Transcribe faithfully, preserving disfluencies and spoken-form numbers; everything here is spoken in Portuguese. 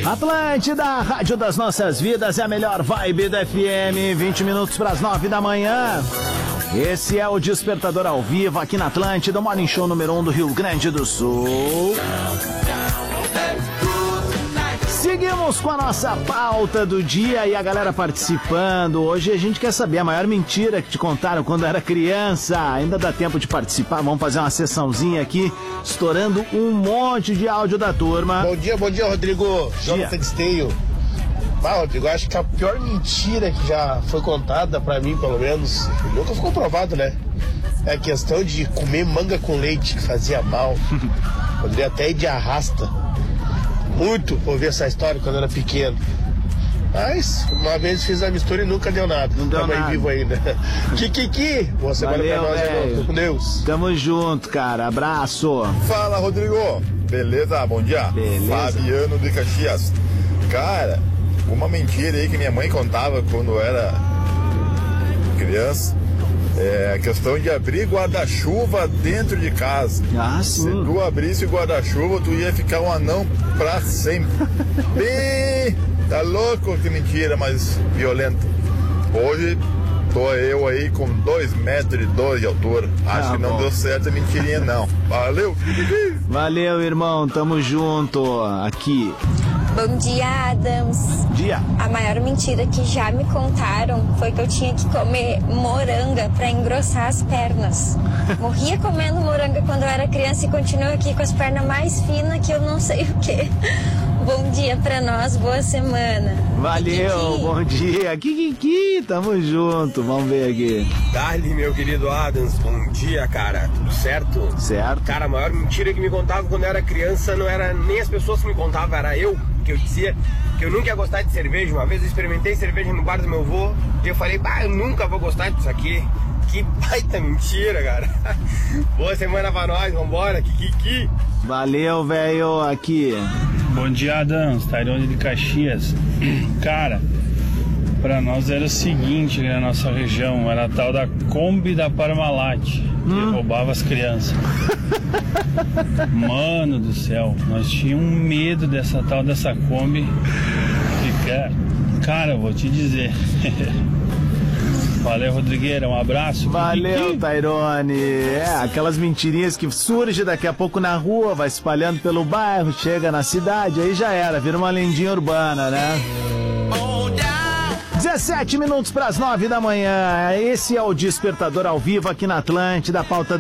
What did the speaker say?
Atlântida, rádio das nossas vidas, é a melhor vibe da F M, vinte minutos para as nove da manhã. Esse é o Despertador ao vivo aqui na Atlântida, o Morning Show número um do Rio Grande do Sul. Seguimos com a nossa pauta do dia e a galera participando. Hoje a gente quer saber a maior mentira que te contaram quando era criança. Ainda dá tempo de participar, vamos fazer uma sessãozinha aqui, estourando um monte de áudio da turma. Bom dia, bom dia, Rodrigo. Jonathan Esteio. Ah, Rodrigo, acho que a pior mentira que já foi contada pra mim, pelo menos, nunca ficou provado, né? É a questão de comer manga com leite, que fazia mal. Poderia até ir de arrasta. Muito ouvir essa história quando eu era pequeno. Mas, uma vez fiz a mistura e nunca deu nada. Não deu Tamo nada. aí vivo ainda. Kikiki, boa semana Valeu, pra nós, velho. com Deus. Tamo junto, cara. Abraço. Fala, Rodrigo. Beleza? Bom dia. Beleza. Fabiano de Caxias. Cara, uma mentira aí que minha mãe contava quando eu era criança é a questão de abrir guarda-chuva dentro de casa. Ah, Se sim. tu abrisse o guarda-chuva, tu ia ficar um anão pra sempre. Bem, tá louco? Que mentira, mas violenta. Hoje, tô eu aí com dois metros e dois de altura. Acho Tá que não bom. deu certo a mentirinha, não. Valeu! Valeu, irmão. Tamo junto aqui. Bom dia, Adams. Dia. A maior mentira que já me contaram foi que eu tinha que comer moranga pra engrossar as pernas. Morria comendo moranga quando eu era criança e continuo aqui com as pernas mais finas que eu não sei o que. Bom dia pra nós, boa semana. Valeu, Kiki. bom dia. Kikiki, tamo junto. Vamos ver aqui. Dali, meu querido Adams, bom dia, cara. Tudo certo? Certo? Cara, a maior mentira que me contavam quando eu era criança não era nem as pessoas que me contavam, era eu. Que eu dizia que eu nunca ia gostar de cerveja. Uma vez eu experimentei cerveja no bar do meu avô e eu falei, bah, eu nunca vou gostar disso aqui. Que baita mentira, cara. Boa semana pra nós, vambora, Kikiki. Valeu, velho. Aqui. Bom dia, Adams, Tairone de Caxias. Cara, pra nós era o seguinte na nossa região, era a tal da Kombi da Parmalat, que Hum. roubava as crianças. Mano do céu, nós tínhamos um medo dessa tal dessa Kombi. Que, cara, cara, eu vou te dizer. Valeu, Rodrigueira, um abraço. Valeu, Kikiki. Tairone. É, aquelas mentirinhas que surgem daqui a pouco na rua, vai se espalhando pelo bairro, chega na cidade, aí já era, vira uma lendinha urbana, né? dezessete minutos para as nove da manhã. Esse é o Despertador ao vivo aqui na Atlântida, pauta